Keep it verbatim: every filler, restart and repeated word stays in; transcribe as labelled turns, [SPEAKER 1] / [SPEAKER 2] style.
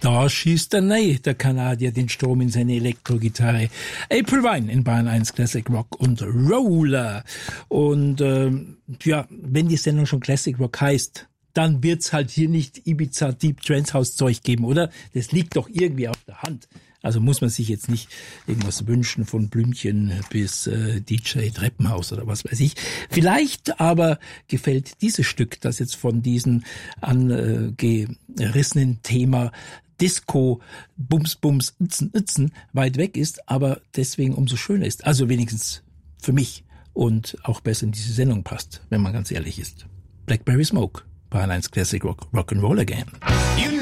[SPEAKER 1] Da schießt er nein, der Kanadier, den Strom in seine Elektrogitarre. April Wine in Bayern eins Classic Rock und Roller. Und ähm, ja, wenn die Sendung schon Classic Rock heißt, dann wird's halt hier nicht Ibiza Deep Trance House Zeug geben, oder? Das liegt doch irgendwie auf der Hand. Also muss man sich jetzt nicht irgendwas wünschen, von Blümchen bis äh, D J Treppenhaus oder was weiß ich. Vielleicht aber gefällt dieses Stück, das jetzt von diesem angerissenen Thema Disco, Bums, Bums, Itzen, Itzen weit weg ist, aber deswegen umso schöner ist. Also wenigstens für mich und auch besser in diese Sendung passt, wenn man ganz ehrlich ist. Blackberry Smoke, Bayern eins Classic Rock, Rock'n'Roll Again.